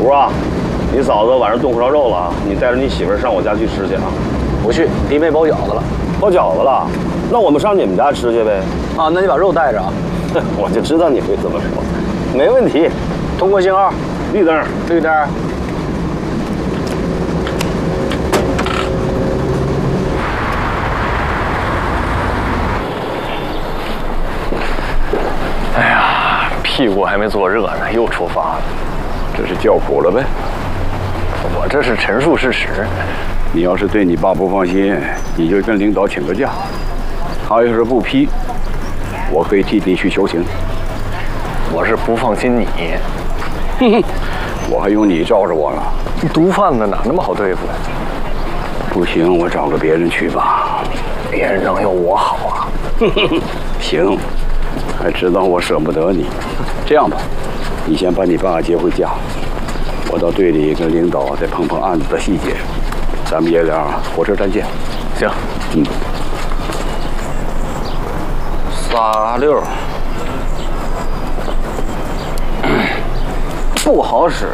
五啊，你嫂子晚上炖红烧肉了，你带着你媳妇上我家去吃去啊。 不去，弟妹包饺子了。 包饺子了，那我们上你们家吃去呗。 啊，那你把肉带着啊。 我就知道你会这么说，没问题。 通过信号， 绿灯， 绿灯。哎呀，屁股还没坐热呢，又出发了。 这是叫苦了呗？ 我这是陈述事实。 你要是对你爸不放心，你就跟领导请个假。他要是不批，我可以替你去求情。 我是不放心你。 哼哼，我还用你罩着我呢。 毒贩子哪那么好对付呀？ 不行，我找个别人去吧。 别人能有我好啊？ 行，还知道我舍不得你。这样吧，你先把你爸接回家，我到队里跟领导再碰碰案子的细节。咱们爷俩火车站见。 行。 36，不好使。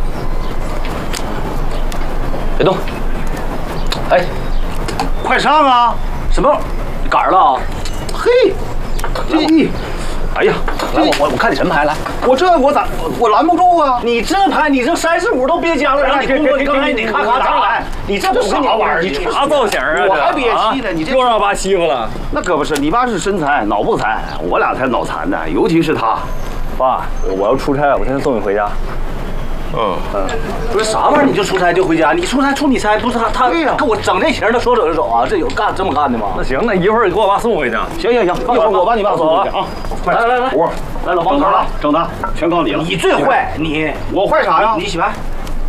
别动。哎， 快上啊！ 什么？杆儿了啊？ 嘿，哎呀， 来，我看你什么牌来？ 我拦不住啊！ 你这牌，你这35都憋僵了，让你工作，你刚才你咔咔上来，你这不啥玩意儿？ 你啥造型啊？ 我还憋气呢，你这又让我爸欺负了。 那可不是，你爸是身残，脑不残，我俩才脑残呢，尤其是他。 爸，我要出差，我现在送你回家。不是啥玩意儿，你就出差就回家？你出差出你差，不是他对呀， 跟我整这型的说走就走啊？这有这么干的吗？那行，那一会儿你给我爸送回去。行，一会儿我把你爸送回去啊！来，来，老王头了， 整的全靠你了。 你最坏，你我坏啥呀？ 你洗牌。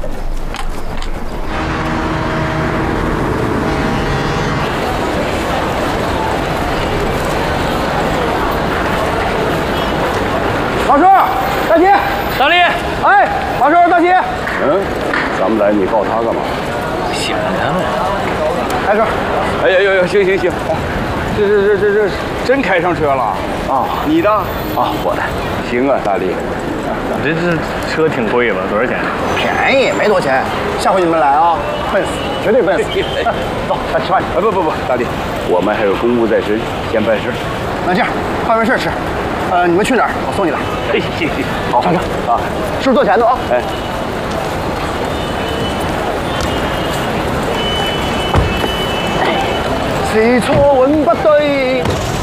马叔，大姐， 大力， 哎，马叔，大姐， 咱们来，你告他干嘛？ 想他们。 来叔， 哎呀，行，这真开上车了啊？你的啊？ 我的。 行啊，大力。 这车挺贵吧？多少钱？ 便宜，没多钱。下回你们来啊，笨死，绝对笨死。走，来吃饭。 不，大力，我们还有公务在身，先办事。 那这样，办完事吃。你们去哪儿？我送你来。 行， 好，上车啊！是不是坐前头啊？ 哎。 是錯永不對。